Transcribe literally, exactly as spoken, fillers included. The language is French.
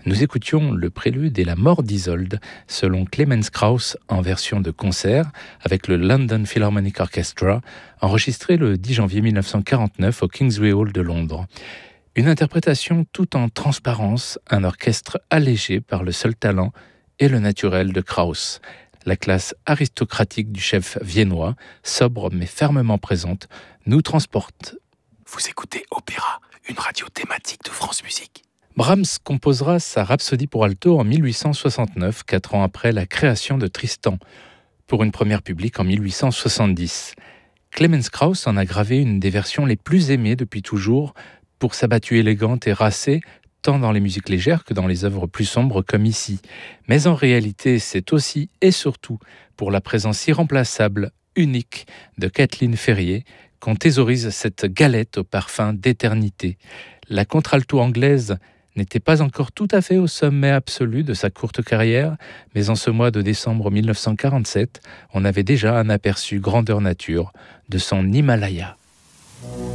Nous écoutions le prélude et la mort d'Isolde, selon Clemens Krauss en version de concert avec le London Philharmonic Orchestra, enregistré le dix janvier mille neuf cent quarante-neuf au Kingsway Hall de Londres. Une interprétation tout en transparence, un orchestre allégé par le seul talent et le naturel de Krauss. La classe aristocratique du chef viennois, sobre mais fermement présente, nous transporte. Vous écoutez Opéra, une radio thématique de France Musique. Brahms composera sa Rhapsodie pour alto en mille huit cent soixante-neuf, quatre ans après la création de Tristan, pour une première publique en mille huit cent soixante-dix. Clemens Krauss en a gravé une des versions les plus aimées depuis toujours, pour sa battue élégante et racée, tant dans les musiques légères que dans les œuvres plus sombres comme ici. Mais en réalité, c'est aussi et surtout pour la présence irremplaçable, unique, de Kathleen Ferrier, qu'on thésaurise cette galette au parfum d'éternité. La contralto anglaise n'était pas encore tout à fait au sommet absolu de sa courte carrière, mais en ce mois de décembre mille neuf cent quarante-sept, on avait déjà un aperçu grandeur nature de son Himalaya.